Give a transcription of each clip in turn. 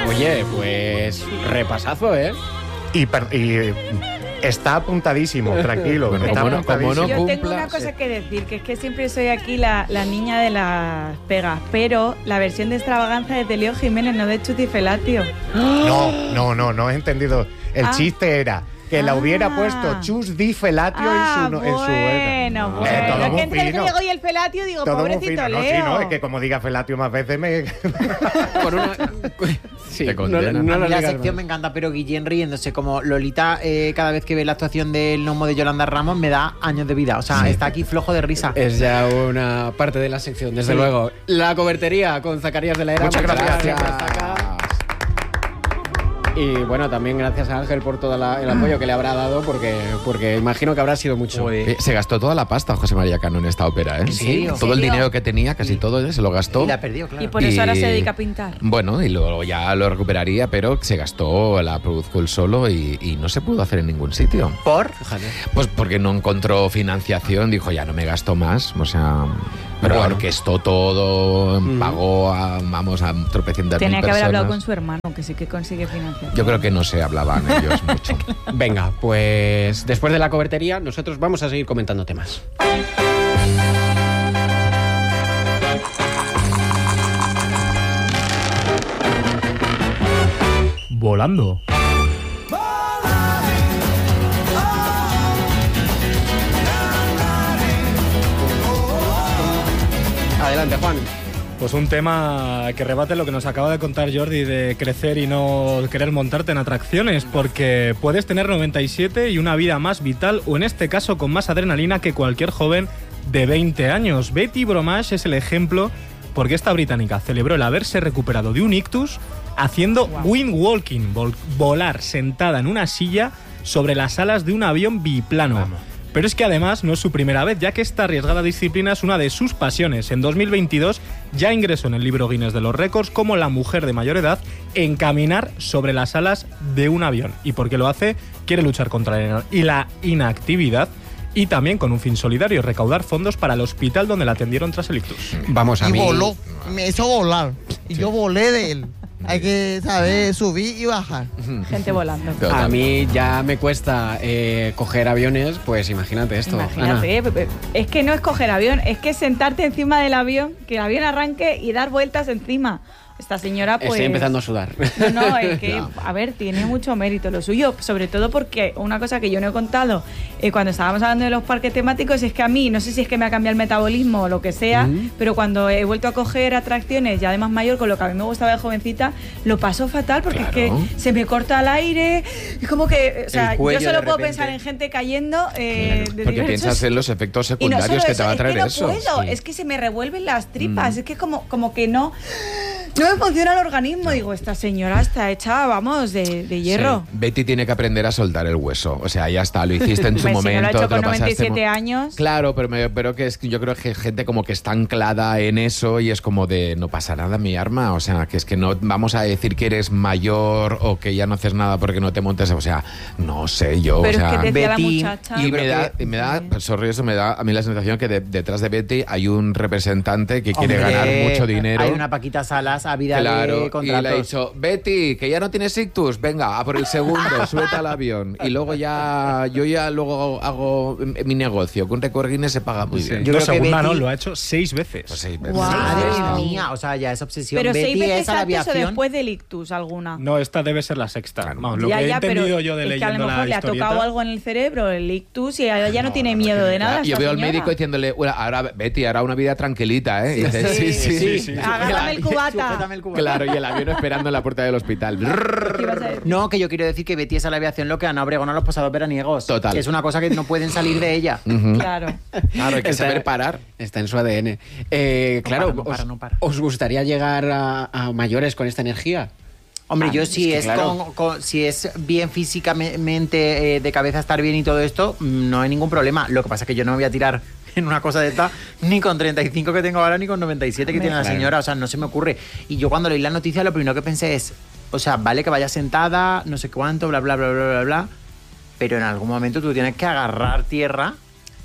Oye, pues repasazo, ¿eh? Y está apuntadísimo, tranquilo. Bueno, está apuntadísimo. Yo tengo una cosa que decir, que es que siempre soy aquí la niña de las pegas, pero la versión de Extravaganza es de Leo Jiménez, no de Chuti Felatio. No he entendido. El chiste era que la hubiera puesto Chus Di Felatio en su... Bueno. Todo Es muy que entre el fino. griego y el felatio digo, Todo muy pobrecito fino. Leo. No, sí, no, es que como diga Felatio más veces me... Con una... Sí, Te condenan. no A lo mí la digas sección más. me encanta, pero Guillén riéndose como Lolita, cada vez que ve la actuación del gnomo de Yolanda Ramos me da años de vida. O sea, está aquí flojo de risa. Es ya una parte de la sección, desde luego. La cobertería con Zacarías de la Era. Muchas gracias. siempre está acá. Y bueno, también gracias a Ángel por todo el apoyo que le habrá dado, porque imagino que habrá sido mucho. Se gastó toda la pasta José María Cano en esta ópera, ¿eh? ¿En serio? Todo el ¿En serio? dinero que tenía, casi todo, se lo gastó. Y la perdió, claro. Y por eso ahora se dedica a pintar. Bueno, y luego ya lo recuperaría, pero se gastó, la produjo él solo y no se pudo hacer en ningún sitio. ¿Por? Pues porque no encontró financiación, dijo ya no me gasto más, o sea, pero Bueno. orquestó todo, pagó a tropecientas mil Tenía que haber personas. hablado con su hermano, que sí que consigue financiación. Yo creo que no se hablaban ellos mucho. Venga, pues después de la cobertería, nosotros vamos a seguir comentando temas. Volando. Adelante, Juan. Pues un tema que rebate lo que nos acaba de contar Jordi de crecer y no querer montarte en atracciones, porque puedes tener 97 y una vida más vital, o en este caso con más adrenalina que cualquier joven de 20 años. Betty Bromage es el ejemplo, porque esta británica celebró el haberse recuperado de un ictus haciendo wind walking, volar sentada en una silla sobre las alas de un avión biplano. Pero es que además no es su primera vez, ya que esta arriesgada disciplina es una de sus pasiones. En 2022 ya ingresó en el libro Guinness de los récords como la mujer de mayor edad en caminar sobre las alas de un avión. ¿Y por qué lo hace? Quiere luchar contra la inactividad y también con un fin solidario, recaudar fondos para el hospital donde la atendieron tras el ictus. Vamos a Y mí. voló, me hizo volar. Y yo volé de él. Hay que saber subir y bajar. Gente volando. A mí ya me cuesta coger aviones, pues imagínate esto. Imagínate, es que no es coger avión, es que sentarte encima del avión, que el avión arranque y dar vueltas encima. Esta señora, pues... Estoy empezando a sudar. No, es que, a ver, tiene mucho mérito lo suyo, sobre todo porque una cosa que yo no he contado cuando estábamos hablando de los parques temáticos es que a mí, no sé si es que me ha cambiado el metabolismo o lo que sea, pero cuando he vuelto a coger atracciones ya de más mayor, con lo que a mí me gustaba de jovencita, lo paso fatal porque es que se me corta el aire, es como que, o sea, yo solo puedo pensar en gente cayendo de Porque diversos... piensas en los efectos Y no secundarios solo que te va a traer es que no eso. puedo, Sí. es que se me revuelven las tripas, es que como que no me funciona el organismo. Digo, esta señora está hecha, vamos, de hierro. Sí. Betty tiene que aprender a soltar el hueso. O sea, ya está, lo hiciste en su Pues si no momento. lo ha hecho te con lo pasaste 97 años. Claro, pero que es que yo creo que gente como que está anclada en eso y es como de no pasa nada, mi arma. O sea, que es que no vamos a decir que eres mayor o que ya no haces nada porque no te montes. O sea, no sé yo. Pero o sea, es que decía Betty, la muchacha. y me da, sorry, eso me da a mí la sensación que detrás de Betty hay un representante que quiere Hombre, ganar mucho dinero. Hay una Paquita Salas ávida Claro, de y contratos. le ha dicho, Betty, que ya no tienes ictus, venga, a por el segundo, súbete al avión. Y luego yo ya luego hago mi negocio, que un récord Guinness se paga muy bien. Yo No, creo que segunda Betty- no, lo ha hecho 6 veces. Pues 6 veces. Guau. Madre mía, o sea, ya es obsesión. Pero 6 Betty veces es a la antes o aviación. después del ictus alguna. No, esta debe ser la sexta. Claro. Vamos, lo que he pero entendido yo de es que a lo leyendo mejor la le ha historieta. tocado algo en el cerebro, el ictus, y ya no tiene miedo de nada. Yo esta veo al señora. médico diciéndole, ahora Betty, hará una vida tranquilita, ¿eh? Y dice, sí. Agárrame el cubata. Sujétame el cubata. Claro, y el avión esperando en la puerta del hospital. ¿Qué ibas a decir? No, que yo quiero decir que Betty es a la aviación lo que Ana Obregón a los pasados veraniegos. Total. Que es una cosa que no pueden salir de ella. Claro. Claro, hay que saber parar. Está en su ADN. Claro, no para. ¿os gustaría llegar a mayores con esta energía? Hombre, yo si que es, claro. si es bien físicamente, de cabeza estar bien y todo esto, no hay ningún problema. Lo que pasa es que yo no me voy a tirar en una cosa de esta ni con 35 que tengo ahora ni con 97 que tiene la señora. O sea, no se me ocurre. Y yo cuando leí la noticia lo primero que pensé es, o sea, vale que vaya sentada, no sé cuánto, bla, bla, bla, bla, bla, bla, pero en algún momento tú tienes que agarrar tierra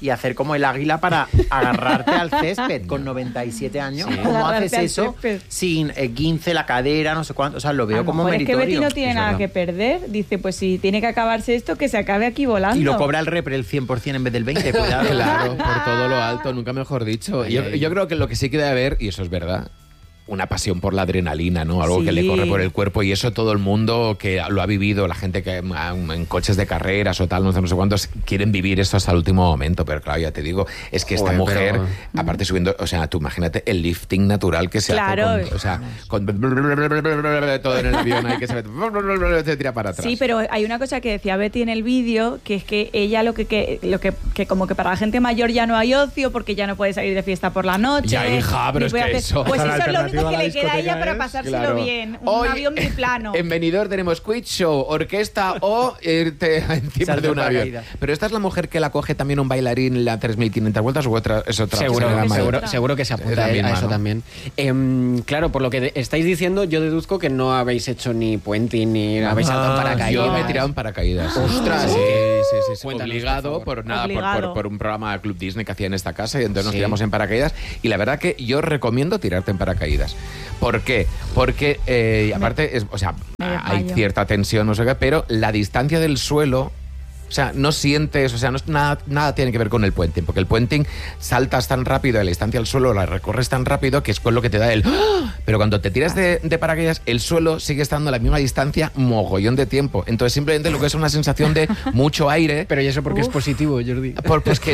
y hacer como el águila para agarrarte al césped con 97 años. Sí. ¿Cómo Agarrarte haces al eso césped. sin guince la cadera, no sé cuánto? O sea, lo A veo lo como mejor es que meritorio. Betty no tiene Es nada verdad. que perder. Dice, pues si tiene que acabarse esto, que se acabe aquí volando. Y lo cobra el repre el 100% en vez del 20%, cuidado. Claro, por todo lo alto, nunca mejor dicho. Yo creo que lo que sí que debe haber, y eso es verdad, una pasión por la adrenalina, ¿no? Algo Sí. que le corre por el cuerpo y eso todo el mundo que lo ha vivido, la gente que en coches de carreras o tal, no sé cuántos, quieren vivir esto hasta el último momento, pero claro, ya te digo, es que esta Joder, mujer, pero- aparte subiendo, o sea, tú imagínate el lifting natural que se Claro. hace con, o sea, con todo en el avión ahí que se tira para atrás. Sí, pero hay una cosa que decía Betty en el vídeo, que es que ella lo que como que para la gente mayor ya no hay ocio porque ya no puede salir de fiesta por la noche. Ya, hija, pero ni es puede que hacer- eso- Pues O sea, eso la es lo único alternativa que a la le queda a ella discoteca para es- pasárselo Claro. bien. Un Hoy, avión biplano. En Benidorm tenemos quiz show, orquesta o irte encima Salto de un en avión. paracaídas. Pero esta es la mujer que la coge también un bailarín y le da 3.500 vueltas o otra, es otra. Seguro, se le da mal. seguro que se apunta Es la a misma, eso ¿no? también. Claro, por lo que estáis diciendo, yo deduzco que no habéis hecho ni puenting ni habéis saltado en paracaídas. Yo me he tirado en paracaídas. Ostras, sí, sí. Cuéntanos, Obligado por favor. por nada, Obligado. por un programa de Club Disney que hacía en esta casa y entonces nos Sí. tiramos en paracaídas. Y la verdad que yo recomiendo tirarte en paracaídas. ¿Por qué? Porque aparte, o sea, Me hay desmayo. cierta tensión, no sé qué, pero la distancia del suelo. O sea, no sientes, o sea, nada tiene que ver con el puenting, porque el puenting saltas tan rápido de la distancia al suelo, la recorres tan rápido que es con lo que te da el... ¡Ah! Pero cuando te tiras de paracaídas, el suelo sigue estando a la misma distancia mogollón de tiempo. Entonces simplemente lo que es una sensación de mucho aire. Pero ¿y eso porque es positivo, Jordi? Pues que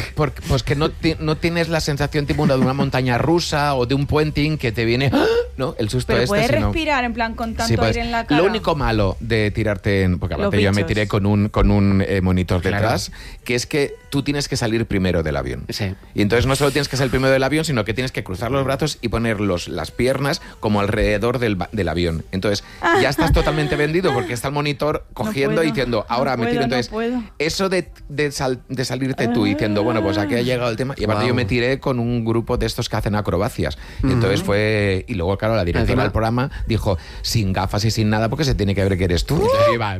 no tienes la sensación tipo de una montaña rusa o de un puenting que te viene, ¡ah! ¿no? El susto Pero este. puedes sino- respirar en plan con tanto Sí, pues, aire en la cara. Lo único malo de tirarte en... Porque aparte Los yo me bichos. tiré con un monitor Claro. detrás, que es que tú tienes que salir primero del avión. Sí. Y entonces no solo tienes que salir primero del avión, sino que tienes que cruzar los brazos y poner las piernas como alrededor del avión. Entonces ya estás totalmente vendido porque está el monitor cogiendo puedo, y diciendo, no ahora me puedo, tiro. no Entonces, puedo. eso de salirte tú diciendo, bueno, pues aquí ha llegado el tema. Y aparte Guau. yo me tiré con un grupo de estos que hacen acrobacias. Entonces fue... Y luego, claro, la directora Encima- del programa dijo, sin gafas y sin nada, porque se tiene que ver que eres tú. Entonces iba...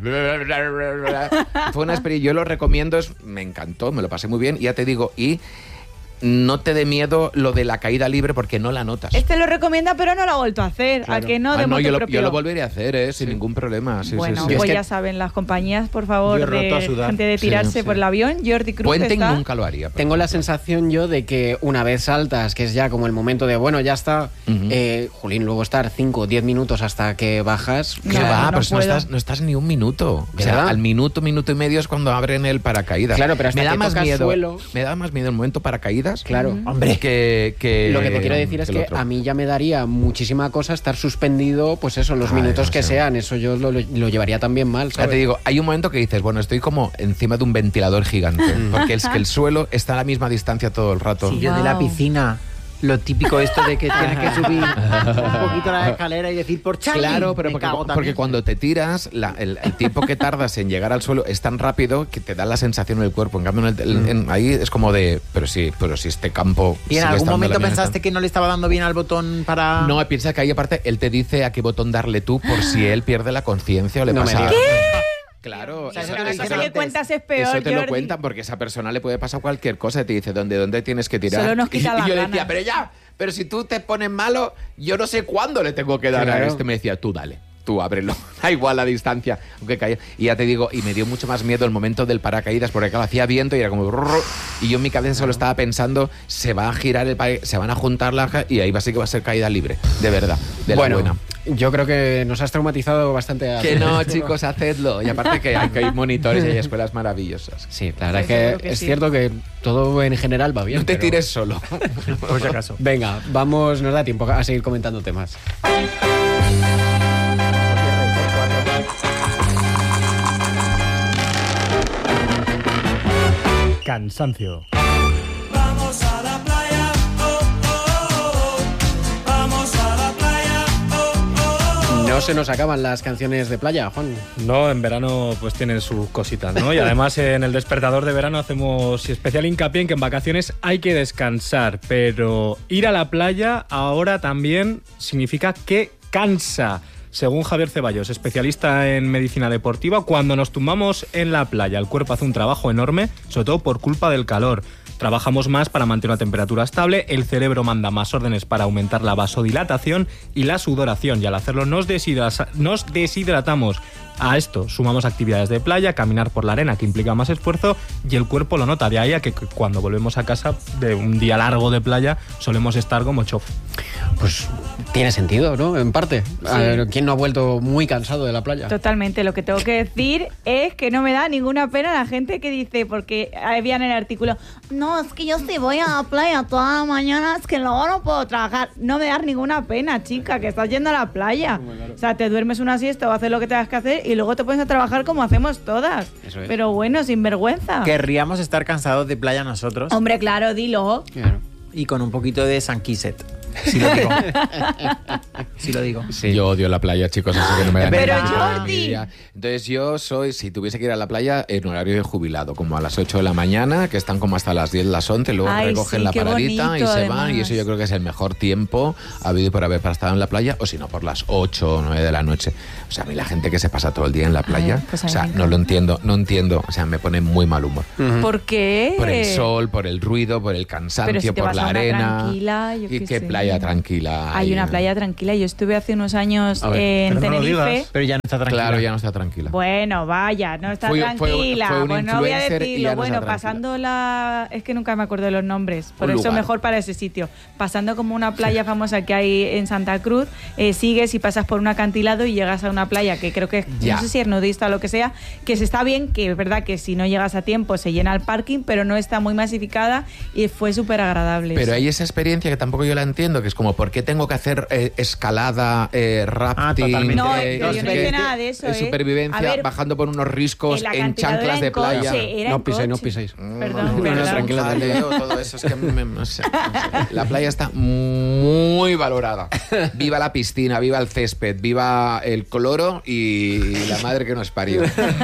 Fue una experiencia, yo lo recomiendo, me encantó, me lo pasé muy bien, y ya te digo, y no te dé miedo lo de la caída libre porque no la notas. Este lo recomienda, pero no lo ha vuelto a hacer. ¿A que no? De Ah, no, motu yo propio. lo volveré a hacer, sin ningún problema. Sí, Bueno, sí, sí. pues Es que- ya saben, las compañías, por favor, Yo he roto a de sudar. gente de tirarse Sí, sí. por el avión. Jordi Cruz Puenting está... nunca lo haría. por Tengo la ejemplo. sensación yo de que una vez saltas, que es ya como el momento de, bueno, ya está, Ujú. Jolín, luego estar 5 o 10 minutos hasta que bajas. No, ¿Qué va? no Pero si puedo. no estás ni un minuto. O sea, ¿Verdad? al minuto y medio es cuando abren el paracaídas. Claro, pero hasta me da que más tocas miedo. suelo- Me da más miedo el momento paracaídas. Claro. Hombre, Que Lo que te quiero decir es el que otro. a mí ya me daría muchísima cosa estar suspendido, pues eso, los minutos que sean. Eso yo lo llevaría también mal, Ya ¿sabes? te digo, hay un momento que dices, bueno, estoy como encima de un ventilador gigante. Porque es que el suelo está a la misma distancia todo el rato. Sí, yo de la Wow. piscina. Lo típico esto de que tienes que subir un poquito la escalera y decir por Charlie. Claro, pero Me porque, cago porque también. cuando te tiras, el tiempo que tardas en llegar al suelo es tan rápido que te da la sensación en el cuerpo. En cambio, ahí es como de, pero sí este campo. ¿Y en sigue algún estando momento la misma pensaste que no le estaba dando bien al botón para...? No, piensa que ahí aparte él te dice a qué botón darle tú por si él pierde la conciencia o le No me pasa digas. algo. Claro, O sea, eso eso te te lo lo Eso dicen que antes. cuentas es peor, eso te lo Jordi. cuentan porque a esa persona le puede pasar cualquier cosa y te dice dónde tienes que tirar. Solo nos quita y las yo le ganas. decía, pero si tú te pones malo, yo no sé cuándo le tengo que dar Claro. a este. Me decía, tú dale. Tú ábrelo, da igual la distancia, aunque caiga. Y ya te digo, y me dio mucho más miedo el momento del paracaídas, porque claro, hacía viento y era como... Y yo en mi cabeza solo estaba pensando, se va a girar el paracaídas, se van a juntar y ahí sí que va a ser caída libre, de verdad, de Bueno, la buena. yo creo que nos has traumatizado bastante. Que no, chicos, hacedlo. Y aparte que hay monitores y hay escuelas maravillosas. Sí, la verdad Pues es seguro que que es sí. cierto que todo en general va bien. No te pero- tires solo. Por si acaso. Venga, vamos, nos da tiempo a seguir comentando temas. Cansancio. Vamos a la playa, oh, oh, oh, oh. Vamos a la playa, oh, oh, oh. No se nos acaban las canciones de playa, Juan. No, en verano pues tienen sus cositas, ¿no? Y además en el despertador de verano hacemos especial hincapié en que en vacaciones hay que descansar, pero ir a la playa ahora también significa que cansa. Según Javier Ceballos, especialista en medicina deportiva, cuando nos tumbamos en la playa, el cuerpo hace un trabajo enorme, sobre todo por culpa del calor. Trabajamos más para mantener una temperatura estable, el cerebro manda más órdenes para aumentar la vasodilatación y la sudoración, y al hacerlo nos deshidratamos. A esto sumamos actividades de playa, caminar por la arena, que implica más esfuerzo, y el cuerpo lo nota. De ahí a que cuando volvemos a casa de un día largo de playa solemos estar como chof. Pues tiene sentido, ¿no? En parte. Sí. A ver, ¿quién no ha vuelto muy cansado de la playa? Totalmente. Lo que tengo que decir es que no me da ninguna pena la gente que dice, porque había en el artículo, no, es que yo si voy a la playa toda la mañana, es que luego no puedo trabajar. No me da ninguna pena, chica, que estás yendo a la playa. O sea, te duermes una siesta o haces lo que tengas que hacer y luego te pones a trabajar como hacemos todas. Eso es. Pero bueno, sin vergüenza. Querríamos estar cansados de playa nosotros Hombre, claro, dilo. Claro. y con un poquito de Sanquiset. Sí lo digo. Sí lo digo. Sí. Yo odio la playa, chicos, así que no me da Pero ninguna Jordi. envidia. Entonces yo soy, si tuviese que ir a la playa, en horario de jubilado, como a las 8 de la mañana, que están como hasta las 10, las 11, luego Ay, recogen sí, la qué paradita bonito, y se además. van, y eso yo creo que es el mejor tiempo habido y por haber para estar en la playa, o si no, por las 8 o 9 de la noche. O sea, a mí la gente que se pasa todo el día en la playa, pues a o mí sea, me no lo encanta. no entiendo, o sea, me pone muy mal humor. ¿Por qué? Por el sol, por el ruido, por el Pero cansancio, si te por vas la a una arena. tranquila, yo ¿Y qué qué sé. playa tranquila? Hay una playa tranquila. Yo estuve hace unos años A ver, en pero no lo Tenerife. digas. Pero ya no está tranquila. Claro, ya no está tranquila. Bueno, vaya, no está Fue tranquila. un Pues no voy a influencer y decirlo. ya no Bueno, está pasando la... Es que nunca me acuerdo de los nombres. Por Un eso lugar. mejor para ese sitio. Pasando como una playa famosa que hay en Santa Cruz, sigues y pasas por un acantilado y llegas a una playa que creo que, Ya. no sé si es nudista o lo que sea, que se está bien, que es verdad que si no llegas a tiempo se llena el parking, pero no está muy masificada y fue súper agradable. Pero eso. hay esa experiencia que tampoco yo la entiendo, que es como, ¿por qué tengo que hacer escalada, rafting? totalmente. No, eh, pero no yo sé no hice qué, nada de eso, supervivencia, A ver, bajando por unos riscos el en acantilado era chanclas en de playa. coche, era No en piséis, no coche. piséis. Perdón, no, perdón. tranquila, Jaleo, todo eso, es que no sé. La playa está muy valorada. Viva la piscina, viva el césped, viva el cloro y la madre que nos parió.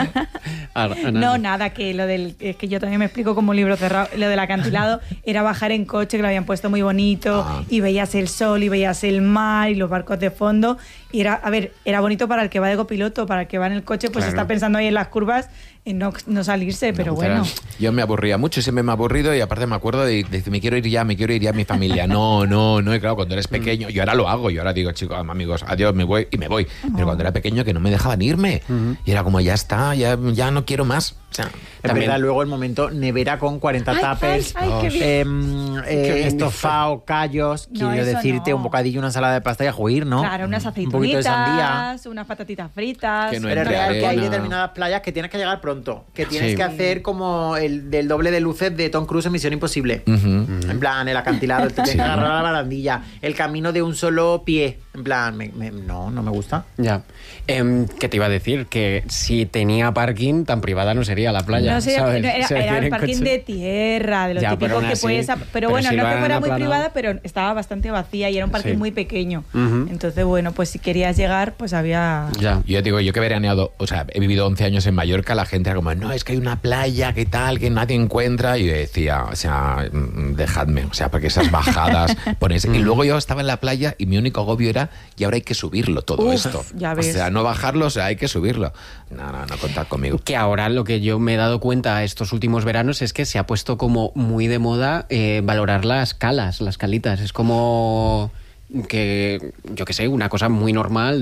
No, nada, que lo del. Es que yo también me explico como un libro cerrado. Lo del acantilado era bajar en coche, que lo habían puesto muy bonito, Ah. y veías el sol, y veías el mar, y los barcos de fondo. Y era, a ver, era bonito para el que va de copiloto, para el que va en el coche, pues Claro. está pensando ahí en las curvas, en no salirse, pero bueno. Yo me aburría mucho, siempre me he aburrido y aparte me acuerdo de decir, me quiero ir ya, mi familia. No, y claro, cuando eres pequeño, yo ahora lo hago, yo ahora digo, chicos, amigos, adiós, me voy y me voy. Pero cuando era pequeño que no me dejaban irme. Y era como, ya está, ya no quiero más. O sea, Es verdad, luego el momento nevera con 40 tuppers, ay, qué bien. estofado, callos, No, quiero eso decirte, no. un bocadillo, una ensalada de pasta y a juir, ¿no? Claro, unas Un poquito de sandía. aceitunitas, unas patatitas fritas. Que no Pero es entre real que hay arena. determinadas playas que tienes que llegar pronto, que tienes Sí. que hacer como el del doble de luces de Tom Cruise en Misión Imposible. En plan, el acantilado, te tienes que agarrar a la barandilla, el camino de un solo pie. En plan, no me gusta. Ya. ¿Qué te iba a decir? Que si tenía parking, tan privada no sería la playa. No sé, ¿sabes? no, era, O sea, era ir el en parking coche. de tierra, de lo Ya, típico pero aún que así, puedes... Pero pero bueno, si no lo que han fuera muy aplanado. privada, pero estaba bastante vacía y era un parking Sí. muy pequeño. Ujú. Entonces, bueno, pues si querías llegar, pues había... Ya. yo digo, yo que he veraneado, o sea, he vivido 11 años en Mallorca, la gente era como, no, es que hay una playa, que tal, que nadie encuentra. Y yo decía, o sea, dejadme, o sea, porque esas bajadas pones. Y luego yo estaba en la playa y mi único agobio era, y ahora hay que subirlo todo Uf, esto. ya O ves. sea, no bajarlo, o sea, hay que subirlo. No, contad conmigo. Que ahora lo que yo me he dado cuenta estos últimos veranos es que se ha puesto como muy de moda valorar las calas, las calitas. Es como que, yo qué sé, una cosa muy normal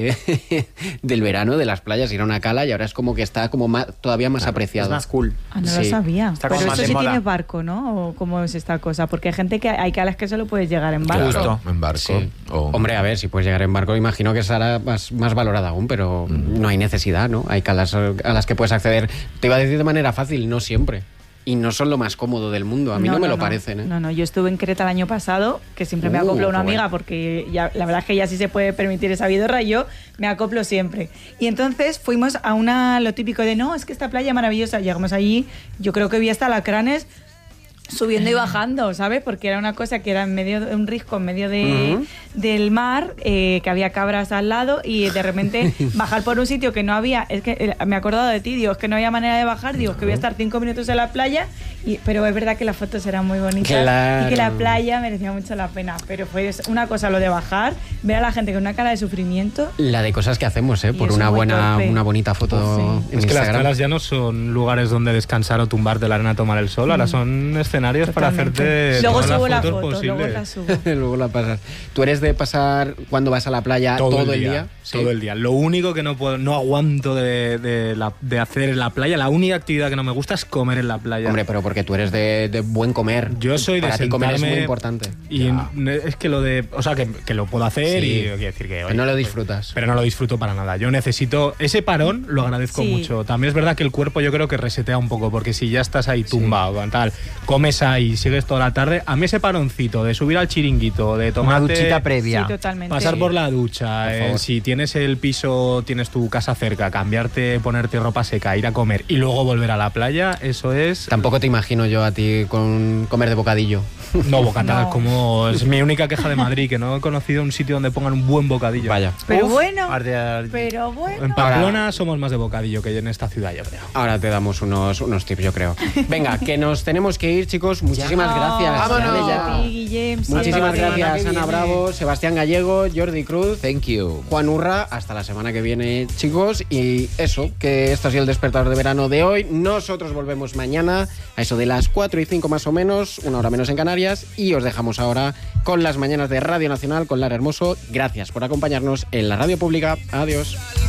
del verano, de las playas, ir a una cala, y ahora es como que está como todavía más apreciado. Es más cool. Ah, no Sí. lo sabía. Está Pero como eso más de sí moda. tienes barco, ¿no? ¿O cómo es esta cosa? Porque hay gente que hay calas que solo puedes llegar en barco. Claro, en barco. Sí. O- Hombre, a ver, si puedes llegar en barco, imagino que será más valorada aún, pero no hay necesidad, ¿no? Hay calas a las que puedes acceder, te iba a decir de manera fácil, no siempre. Y no son lo más cómodo del mundo, a mí no me lo parecen, ¿eh? No, yo estuve en Creta el año pasado, que siempre me acopló una qué amiga, bueno. porque ya, la verdad es que ya sí se puede permitir esa vidorra, y yo me acoplo siempre. Y entonces fuimos a lo típico de, no, es que esta playa es maravillosa. Llegamos allí, yo creo que vi hasta alacranes subiendo y bajando, ¿sabes? Porque era una cosa que era en medio de un risco, en medio del mar, que había cabras al lado y de repente bajar por un sitio que no había, es que me he acordado de ti, digo, es que no había manera de bajar, digo, es que voy a estar 5 minutos en la playa, pero es verdad que las fotos eran muy bonitas y que la playa merecía mucho la pena, pero fue una cosa lo de bajar, ver a la gente con una cara de sufrimiento. La de cosas que hacemos, por una bonita foto en Es que las Instagram. calas ya no son lugares donde descansar o tumbarte en la arena a tomar el sol, ahora son escenarios para hacerte luego todas subo las la fotos foto, posibles. luego la subo. Luego la pasas. ¿Tú eres de pasar cuando vas a la playa todo el día? Sí. Todo el día. Lo único que no aguanto de hacer en la playa, la única actividad que no me gusta es comer en la playa. Hombre, pero porque tú eres de buen comer. Yo soy de Para ti comer es sentarme muy importante. Y es que que lo puedo hacer Sí. y quiero decir que... Pero no lo disfrutas. Pero no lo disfruto para nada. Yo necesito... Ese parón lo agradezco mucho. También es verdad que el cuerpo yo creo que resetea un poco, porque si ya estás ahí tumbado, tal, comes ahí y sigues toda la tarde, a mí ese paroncito de subir al chiringuito, de tomarte... Una duchita previa. Sí, totalmente. Pasar por la ducha, si tienes el piso, tienes tu casa cerca, cambiarte, ponerte ropa seca, ir a comer y luego volver a la playa, eso es... Tampoco te imagino yo a ti con comer de bocadillo. No, bocata, No. como es mi única queja de Madrid, que no he conocido un sitio donde pongan un buen bocadillo. Vaya. Pero Uf, bueno, arde- pero bueno. En Pamplona somos más de bocadillo que en esta ciudad, yo creo. Ahora te damos unos tips, yo creo. Venga, que nos tenemos que ir, chicos. Muchísimas gracias. Vámonos. Dale ya. A ti, Guillem, sí. Muchísimas Hasta la semana gracias, que Ana viene. Bravo, Sebastián Gallego, Jordi Cruz, Thank you. Juan Urra. Hasta la semana que viene, chicos. Y eso, que esto ha sido el despertador de verano de hoy. Nosotros volvemos mañana a eso de las 4:05 más o menos, 1 hora menos en Canarias. Y os dejamos ahora con las mañanas de Radio Nacional con Lara Hermoso. Gracias por acompañarnos en la radio pública. Adiós.